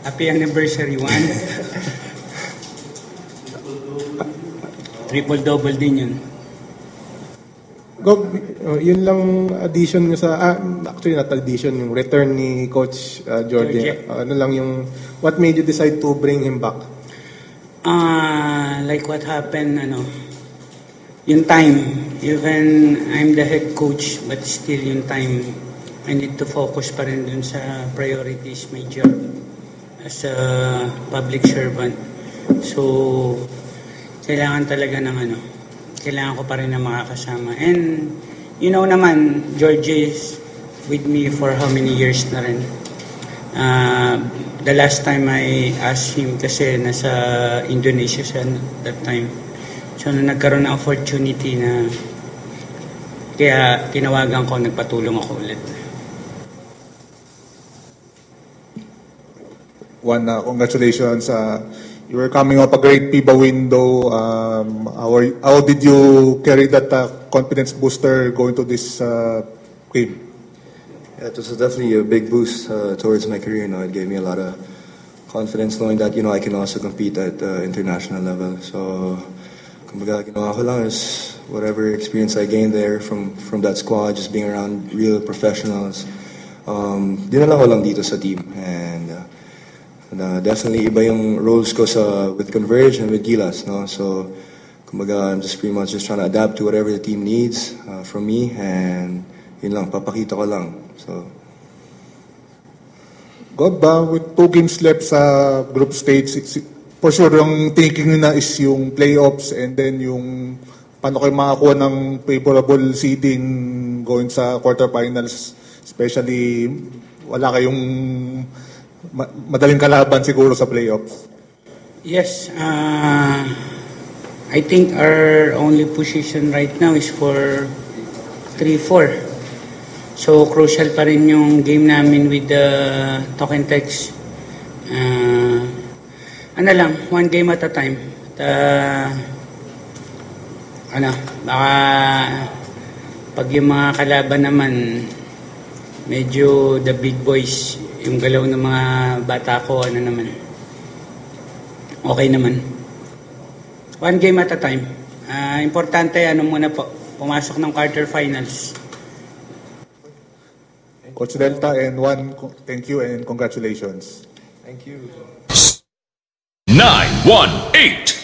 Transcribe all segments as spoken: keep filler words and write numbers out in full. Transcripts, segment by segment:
Happy anniversary, one. Triple-double din yun. Gob, uh, yun lang addition nyo sa, ah, actually not addition, yung return ni Coach uh, Jorge. Jorge. Uh, ano lang yung, what made you decide to bring him back? Uh, like what happened, ano, yung time. Even I'm the head coach, but still yung time, I need to focus pa rin dun sa priorities, my job as a public servant. So, kailangan talaga ng ano, kailangan ko pa rin na makakasama. And, you know naman, George is with me for how many years na rin. Uh, the last time I asked him, kasi nasa Indonesia siya that time. So, nung nagkaroon ng opportunity na, kaya tinawagan ko, nagpatulong ako ulit. One, uh, congratulations. Uh, you were coming up a great P I B A window. Um, how, are, how did you carry that uh, confidence booster going to this uh, game? Yeah, it was definitely a big boost uh, towards my career. You know, it gave me a lot of confidence knowing that you know I can also compete at uh, international level. So, kumbaga, ginawa ko lang is whatever experience I gained there from from that squad, just being around real professionals. Um, dinala ko lang dito sa team, and uh, and, uh, definitely iba yung roles ko sa with Converge and with Gilas, no. So, kumbaga, I'm just pretty much just trying to adapt to whatever the team needs uh, from me, and yun lang, papakita ko lang. So, God ba, with two games left sa group stage, for sure yung thinking nyo na is yung playoffs and then yung paano kayo makakuha ng favorable seeding going sa quarterfinals, especially wala kayong ma madaling kalaban siguro sa playoffs. Yes, uh, I think our only position right now is for three four. So, crucial pa rin yung game namin with the token text. Uh, ano lang, one game at a time. At, uh, ano, baka pag yung mga kalaban naman, medyo the big boys, yung galaw ng mga bata ko, ano naman, okay naman. One game at a time. Uh, importante, ano muna po, pumasok ng quarterfinals. Coach Delta, and one, thank you and congratulations. thank you. nine one eight.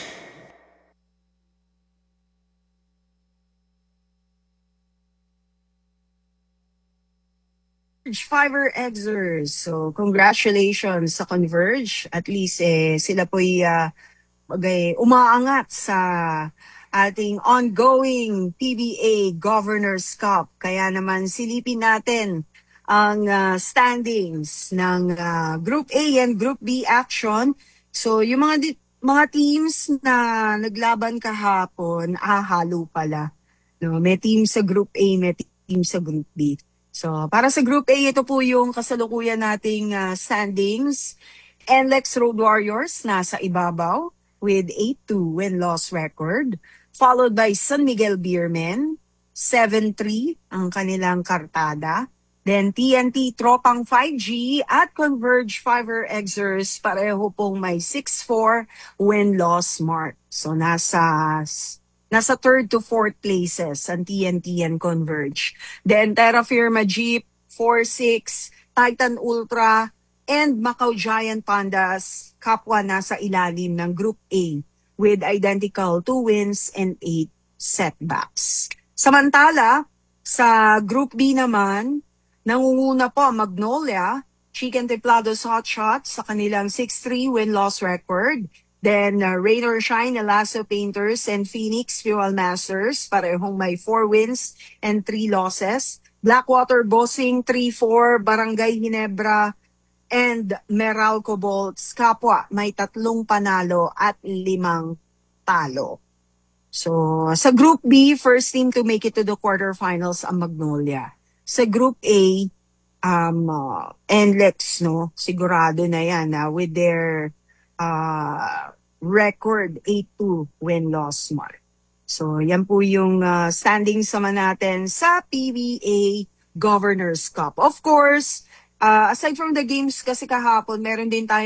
Fiverr Exers. So, congratulations sa Converge. At least, eh, sila po'y uh, bagay, umaangat sa ating ongoing P B A Governors Cup. Kaya naman, silipin natin ang uh, standings ng uh, Group A and Group B action. So, yung mga di- mga teams na naglaban kahapon, ah, halo pala. No, may team sa Group A, may team sa Group B. So, para sa Group A, ito po yung kasalukuyan nating uh, standings. N L E X Road Warriors nasa ibabaw with eight two win-loss record. Followed by San Miguel Beermen, seven three ang kanilang kartada. Then T N T Tropang five G at Converge Fiverr Exers pareho pong may six four win-loss mark. So nasa nasa third to fourth places ang T N T and Converge. Then Terra Firma Jeep four six, Titan Ultra and Macau Giant Pandas kapwa nasa ilalim ng Group A with identical two wins and eight setbacks. Samantala, sa Group B naman, nangunguna po Magnolia, Chicken Templados Hotshot sa kanilang six three win-loss record. Then, uh, Rain or Shine, Elaso Painters, and Phoenix Fuel Masters, parehong may four wins and three losses. Blackwater Bossing, three four, Barangay Ginebra, and Meralco Bolts, kapwa, may tatlong panalo at limang talo. So, sa Group B, first team to make it to the quarterfinals ang Magnolia. Sa Group A, um, uh, N L E X, no? Sigurado na yan, uh, with their uh, record eight two win-loss mark. So, yan po yung uh, standings naman natin sa P B A Governors Cup. Of course, uh, aside from the games kasi kahapon, meron din tayo